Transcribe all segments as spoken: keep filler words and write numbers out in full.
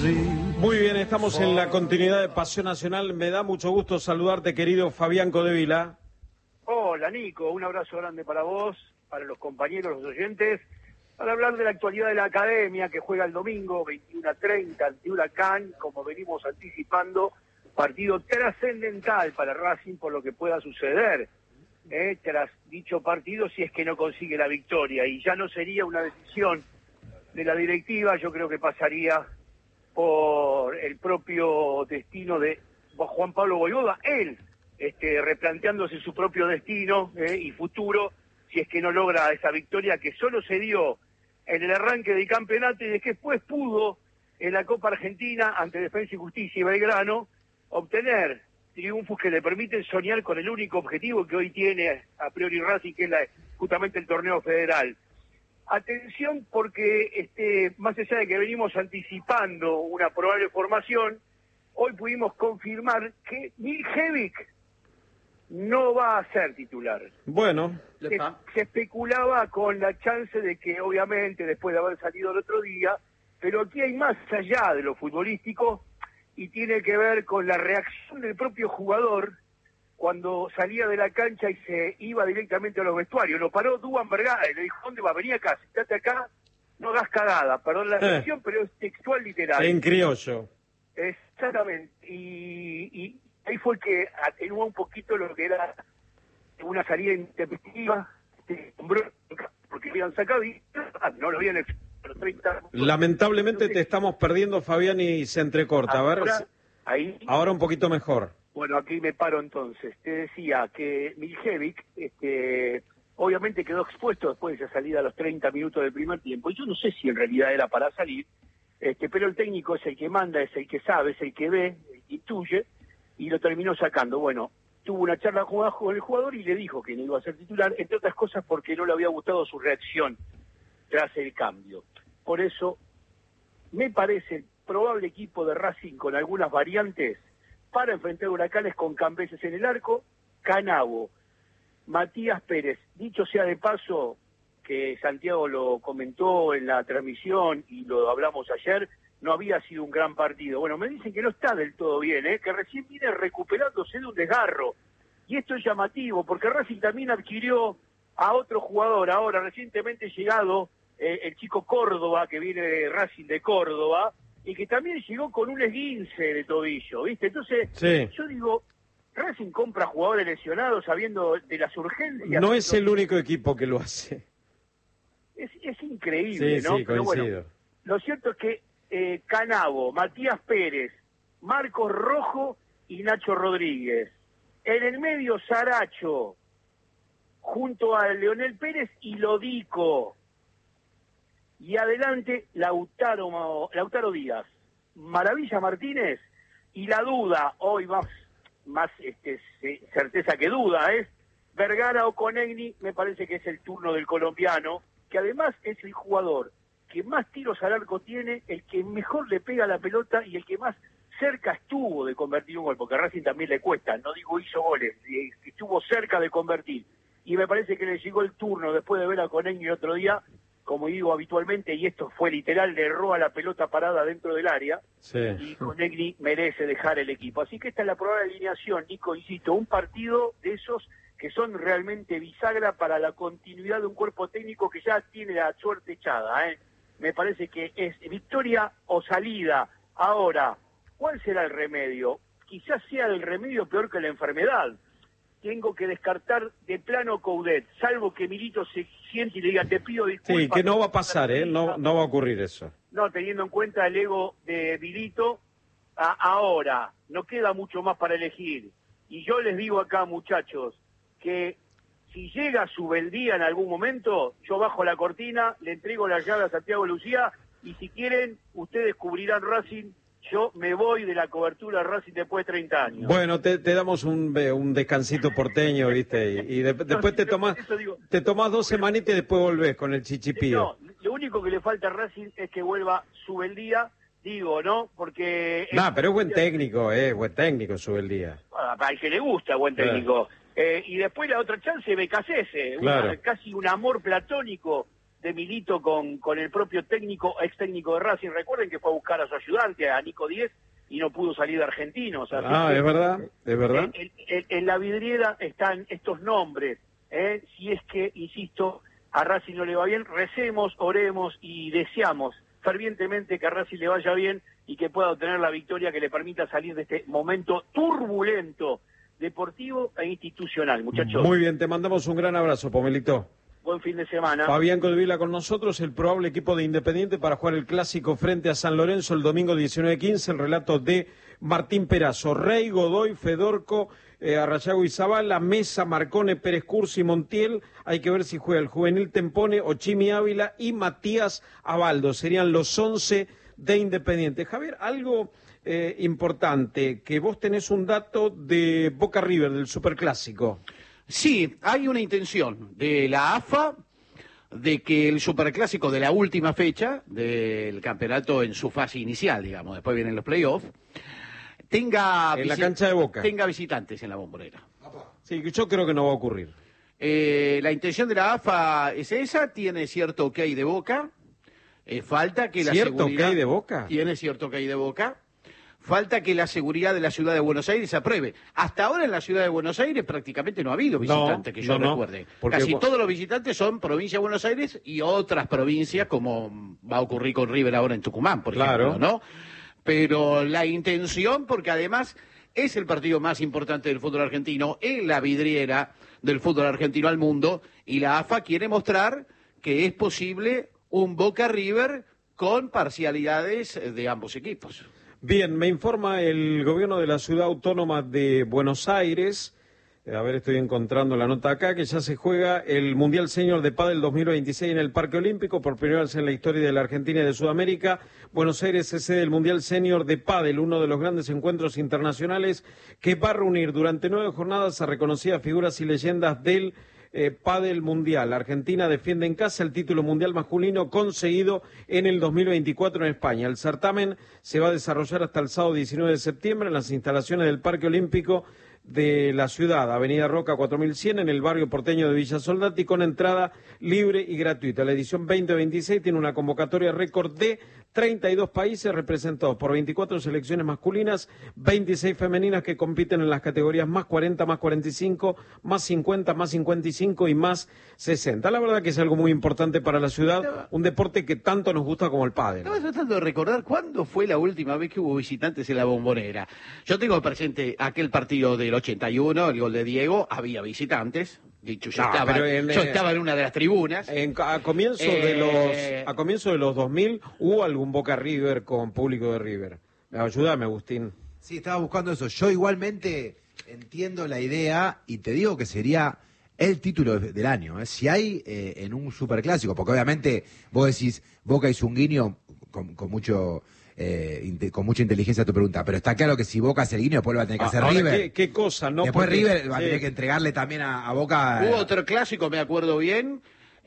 Muy bien, estamos en la continuidad de Pasión Nacional. Me da mucho gusto saludarte, querido Fabián Codevila. Hola, Nico. Un abrazo grande para vos, para los compañeros, los oyentes, para hablar de la actualidad de la Academia, que juega el domingo, veintiuno a treinta, ante Huracán, como venimos anticipando, partido trascendental para Racing por lo que pueda suceder, eh, tras dicho partido, si es que no consigue la victoria. Y ya no sería una decisión de la directiva, yo creo que pasaría por el propio destino de Juan Pablo Vojvoda, él este, replanteándose su propio destino eh, y futuro, si es que no logra esa victoria que solo se dio en el arranque del campeonato y que después pudo en la Copa Argentina ante Defensa y Justicia y Belgrano obtener triunfos que le permiten soñar con el único objetivo que hoy tiene a priori Racing, que es la, justamente el torneo federal. Atención, porque este, más allá de que venimos anticipando una probable formación, hoy pudimos confirmar que Miljevic no va a ser titular. Bueno, se, se especulaba con la chance de que, obviamente, después de haber salido el otro día, pero aquí hay más allá de lo futbolístico y tiene que ver con la reacción del propio jugador cuando salía de la cancha y se iba directamente a los vestuarios. Lo paró Duban Vergara y le dijo: ¿dónde va? Vení acá, sentate acá, no hagas cagada. Perdón la expresión, eh. pero es textual, literal. En criollo. Exactamente. Y, y ahí fue que atenuó un poquito lo que era una salida intempestiva, porque habían sacado y no lo habían expuesto. Lamentablemente te estamos perdiendo, Fabián, y se entrecorta. A ver, ahora, ahí, ahora un poquito mejor. Bueno, aquí me paro entonces. Te decía que Miljevic, este, obviamente quedó expuesto después de esa salida a los treinta minutos del primer tiempo. Y yo no sé si en realidad era para salir, este, pero el técnico es el que manda, es el que sabe, es el que ve, el que intuye, y lo terminó sacando. Bueno, tuvo una charla con el jugador y le dijo que no iba a ser titular, entre otras cosas porque no le había gustado su reacción tras el cambio. Por eso, me parece el probable equipo de Racing con algunas variantes para enfrentar Huracanes con Cambeses en el arco, Canavo, Matías Pérez. Dicho sea de paso, que Santiago lo comentó en la transmisión y lo hablamos ayer, no había sido un gran partido. Bueno, me dicen que no está del todo bien, ¿eh? Que recién viene recuperándose de un desgarro. Y esto es llamativo, porque Racing también adquirió a otro jugador, ahora recientemente llegado, eh, el chico Córdoba, que viene de Racing de Córdoba, y que también llegó con un esguince de tobillo, ¿viste? Entonces, sí. Yo digo, Racing compra jugadores lesionados sabiendo de las urgencias. No es el único equipo que lo hace. Es, es increíble, sí, ¿no? Sí, Pero coincido. bueno, lo cierto es que eh, Canavo, Matías Pérez, Marcos Rojo y Nacho Rodríguez. En el medio, Saracho, junto a Leonel Pérez y Lodico. Y adelante, Lautaro, Lautaro Díaz, Maravilla Martínez, y la duda, hoy más, más este, certeza que duda, es Vergara o Conegni. Me parece que es el turno del colombiano, que además es el jugador que más tiros al arco tiene, el que mejor le pega la pelota y el que más cerca estuvo de convertir un gol, porque a Racing también le cuesta, no digo hizo goles, estuvo cerca de convertir. Y me parece que le llegó el turno después de ver a Conegni el otro día, como digo habitualmente, y esto fue literal, le erró a la pelota parada dentro del área, sí. Y Conegni merece dejar el equipo. Así que esta es la probable alineación, Nico, insisto, un partido de esos que son realmente bisagra para la continuidad de un cuerpo técnico que ya tiene la suerte echada, ¿eh? Me parece que es victoria o salida. Ahora, ¿cuál será el remedio? Quizás sea el remedio peor que la enfermedad. Tengo que descartar de plano Coudet, salvo que Milito se siente y le diga: te pido disculpas. Sí, que no va a pasar, ¿eh? No, no va a ocurrir eso. No, teniendo en cuenta el ego de Milito, a, ahora, no queda mucho más para elegir. Y yo les digo acá, muchachos, que si llega Subeldía en algún momento, yo bajo la cortina, le entrego la llave a Santiago Lucía, y si quieren, ustedes cubrirán Racing. Yo me voy de la cobertura de Racing después de treinta años. Bueno, te, te damos un, un descansito porteño, ¿viste? Y, y de, después te tomás, te tomás dos semanitas y después volvés con el chichipío. No, lo único que le falta a Racing es que vuelva Subeldía, digo, ¿no? Porque... No, pero es buen técnico, eh, buen técnico Subeldía. Para el que le gusta, buen técnico. Claro. Eh, y después la otra chance, Becasese, claro. Una, casi un amor platónico de Milito con, con el propio técnico, ex técnico de Racing. Recuerden que fue a buscar a su ayudante, a Nico Díez, y no pudo salir de Argentinos. Así ah, que, es verdad, es verdad. En, en, en la vidriera están estos nombres. ¿eh? Si es que, insisto, a Racing no le va bien, recemos, oremos y deseamos fervientemente que a Racing le vaya bien y que pueda obtener la victoria que le permita salir de este momento turbulento, deportivo e institucional, muchachos. Muy bien, te mandamos un gran abrazo, Pomelito. Buen fin de semana. Fabián Codevila con nosotros, el probable equipo de Independiente para jugar el clásico frente a San Lorenzo el domingo diecinueve quince, el relato de Martín Perazo, Rey, Godoy, Fedorco, eh, Arrayago y Zabala, Mesa, Marcone, Pérez Cursi, Montiel. Hay que ver si juega el juvenil Tempone, Ochimi Ávila y Matías Abaldo. Serían los once de Independiente. Javier, algo eh, importante, que vos tenés un dato de Boca River, del Superclásico. Sí, hay una intención de la A F A de que el Superclásico de la última fecha del campeonato en su fase inicial, digamos, después vienen los playoffs, tenga, en la cancha de Boca. tenga visitantes en la Bombonera. Sí, yo creo que no va a ocurrir. Eh, la intención de la A F A es esa, tiene cierto ok de Boca, eh, falta que la ¿Cierto seguridad... ok de Boca? Tiene cierto ok de Boca. Falta que la seguridad de la ciudad de Buenos Aires se apruebe. Hasta ahora en la ciudad de Buenos Aires prácticamente no ha habido visitantes, no, que yo no, recuerde. No, porque... Casi todos los visitantes son provincia de Buenos Aires y otras provincias, como va a ocurrir con River ahora en Tucumán, por claro. ejemplo, ¿no? Pero la intención, porque además es el partido más importante del fútbol argentino, es la vidriera del fútbol argentino al mundo, y la A F A quiere mostrar que es posible un Boca River con parcialidades de ambos equipos. Bien, me informa el gobierno de la ciudad autónoma de Buenos Aires, a ver, estoy encontrando la nota acá, que ya se juega el Mundial Senior de Pádel dos mil veintiséis en el Parque Olímpico, por primera vez en la historia de la Argentina y de Sudamérica. Buenos Aires es sede del Mundial Senior de Pádel, uno de los grandes encuentros internacionales que va a reunir durante nueve jornadas a reconocidas figuras y leyendas del Eh, Pádel Mundial. Argentina defiende en casa el título mundial masculino conseguido en el dos mil veinticuatro en España. El certamen se va a desarrollar hasta el sábado diecinueve de septiembre en las instalaciones del Parque Olímpico de la ciudad, Avenida Roca cuatro mil cien, en el barrio porteño de Villa Soldati, con entrada libre y gratuita. La edición veinte veintiséis tiene una convocatoria récord de treinta y dos países representados por veinticuatro selecciones masculinas, veintiséis femeninas que compiten en las categorías más cuarenta, más cuarenta y cinco, más cincuenta, más cincuenta y cinco y más sesenta. La verdad que es algo muy importante para la ciudad, un deporte que tanto nos gusta como el pádel. Estaba tratando de recordar cuándo fue la última vez que hubo visitantes en la Bombonera. Yo tengo presente aquel partido del ochenta y uno, el gol de Diego, había visitantes. Dicho, yo, no, estaba, en, yo estaba en una de las tribunas. En, a, comienzo eh, de los, a comienzo de los dos mil, ¿hubo algún Boca River con público de River? Ayúdame, Agustín. Sí, estaba buscando eso. Yo igualmente entiendo la idea y te digo que sería el título del año. ¿eh? Si hay eh, en un superclásico, porque obviamente vos decís, Boca hizo un guiño con, con mucho... Eh, con mucha inteligencia tu pregunta, pero está claro que si Boca hace el guiño, después lo va a tener que hacer Ahora, River. ¿qué, qué cosa? No, después porque, River va a sí. tener que entregarle también a, a Boca. Hubo otro clásico, me acuerdo bien,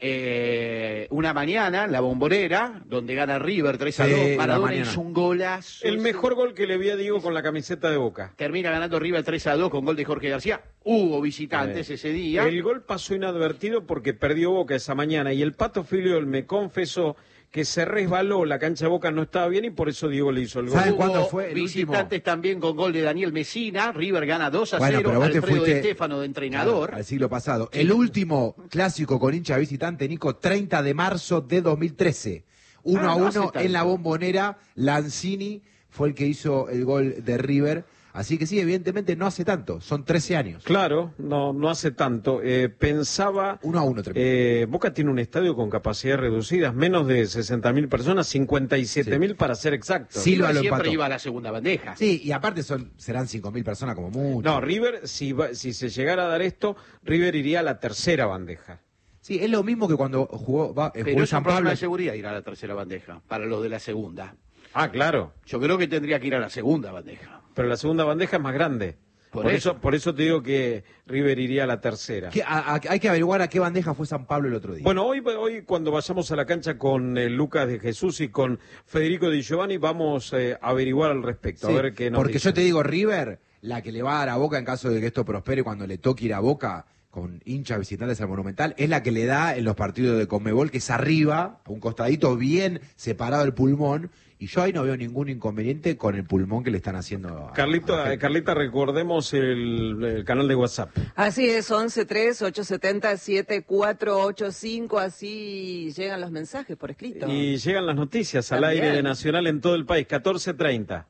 eh, una mañana, la Bombonera, donde gana River tres a dos, sí, Maradona hizo un golazo. El mejor gol que le vi a Diego con la camiseta de Boca. Termina ganando River tres a dos con gol de Jorge García. Hubo visitantes eh. ese día. El gol pasó inadvertido porque perdió Boca esa mañana y el Pato Filiol me confesó que se resbaló, la cancha de Boca no estaba bien y por eso Diego le hizo el gol. ¿Saben cuándo fue el visitantes último? También con gol de Daniel Mesina, River gana dos a cero, bueno, pero vos Alfredo te Di Stéfano de entrenador. Al siglo pasado. El último clásico con hincha visitante, Nico, treinta de marzo de dos mil trece. Uno ah, a no uno en la Bombonera, Lanzini fue el que hizo el gol de River. Así que sí, evidentemente no hace tanto, son trece años. Claro, no no hace tanto. Eh, pensaba... Uno a uno. Eh, Boca tiene un estadio con capacidades reducidas, menos de sesenta mil personas, cincuenta y siete mil sí. para ser exacto. Silva River siempre empató. Iba a la segunda bandeja. Sí, y aparte son serán cinco mil personas como mucho. No, River, si, va, si se llegara a dar esto, River iría a la tercera bandeja. Sí, es lo mismo que cuando jugó, va, Pero jugó es San un problema Pablo. de seguridad ir a la tercera bandeja, para los de la segunda. Ah, claro. Yo creo que tendría que ir a la segunda bandeja. Pero la segunda bandeja es más grande. Por, por eso. eso por eso te digo que River iría a la tercera. A, a, hay que averiguar a qué bandeja fue San Pablo el otro día. Bueno, hoy, hoy cuando vayamos a la cancha con eh, Lucas de Jesús y con Federico Di Giovanni vamos eh, a averiguar al respecto. Sí, a ver qué nos porque dicen. Yo te digo, River, la que le va a dar a Boca en caso de que esto prospere cuando le toque ir a Boca, con hinchas visitantes al Monumental, es la que le da en los partidos de Conmebol, que es arriba, a un costadito bien separado del pulmón, y yo ahí no veo ningún inconveniente con el pulmón que le están haciendo a, Carlito, a Carlita, recordemos el, el canal de WhatsApp. Así es, once tres ocho siete cero siete cuatro ocho cinco, así llegan los mensajes por escrito. Y llegan las noticias al También. aire de Nacional en todo el país, catorce treinta.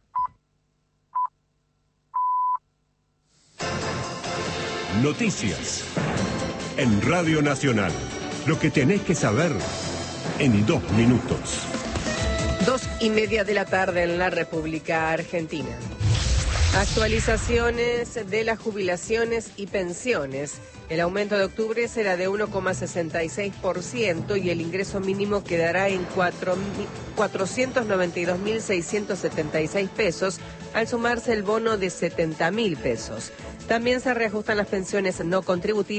Noticias en Radio Nacional. Lo que tenés que saber en dos minutos. Dos y media de la tarde en la República Argentina. Actualizaciones de las jubilaciones y pensiones. El aumento de octubre será de uno coma sesenta y seis por ciento y el ingreso mínimo quedará en cuatrocientos noventa y dos mil seiscientos setenta y seis pesos, al sumarse el bono de setenta mil pesos. También se reajustan las pensiones no contributivas